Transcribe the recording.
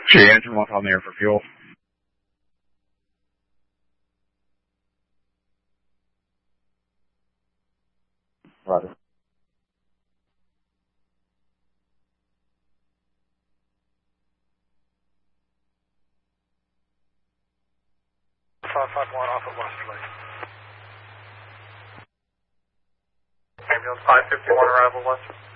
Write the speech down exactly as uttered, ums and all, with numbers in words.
G, engine one on the air for fuel. Roger. five five one off at Westerly. Ambulance five fifty-one arrival Westerly.